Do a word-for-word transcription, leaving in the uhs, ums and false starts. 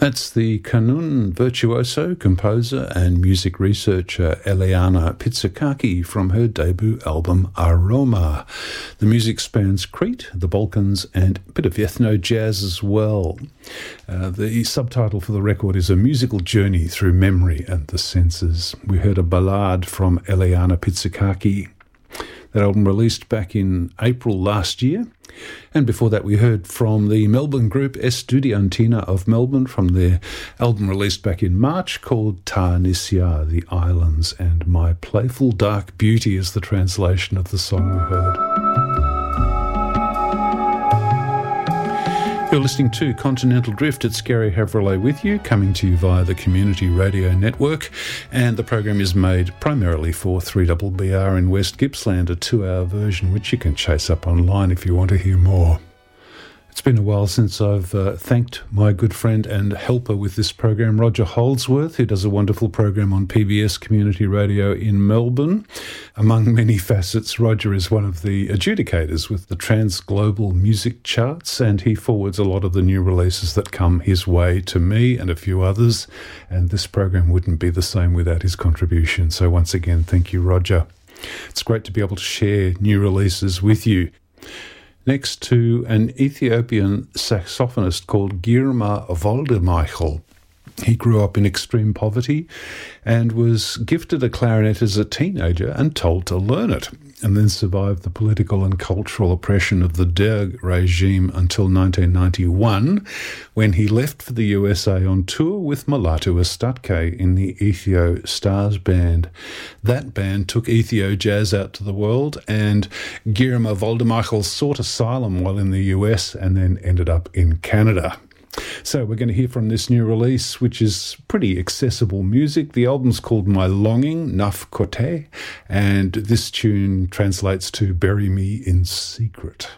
That's the Kanun virtuoso, composer and music researcher Eliana Pitsakaki from her debut album Aroma. The music spans Crete, the Balkans and a bit of ethno-jazz as well. Uh, the subtitle for the record is A Musical Journey Through Memory and the Senses. We heard a ballad from Eliana Pitsakaki. That album released back in April last year. And before that, we heard from the Melbourne group Estudiantina of Melbourne from their album released back in March called Ta Nisya, The Islands, and My Playful Dark Beauty is the translation of the song we heard. You're listening to Continental Drift. It's Gary Havrilay with you, coming to you via the Community Radio Network, and the program is made primarily for three B B R in West Gippsland, a two-hour version which you can chase up online if you want to hear more. It's been a while since I've uh, thanked my good friend and helper with this program, Roger Holdsworth, who does a wonderful program on P B S Community Radio in Melbourne. Among many facets, Roger is one of the adjudicators with the Trans-Global Music Charts, and he forwards a lot of the new releases that come his way to me and a few others, and this program wouldn't be the same without his contribution. So once again, thank you, Roger. It's great to be able to share new releases with you. Next to an Ethiopian saxophonist called Girma Woldemichael. He grew up in extreme poverty and was gifted a clarinet as a teenager and told to learn it, and then survived the political and cultural oppression of the Derg regime until nineteen ninety-one, when he left for the U S A on tour with Mulatu Astatke in the Ethio Stars Band. That band took Ethio jazz out to the world, and Girma Woldemichael sought asylum while in the U S and then ended up in Canada. So we're going to hear from this new release, which is pretty accessible music. The album's called My Longing, Naf Kote, and this tune translates to Bury Me in Secret.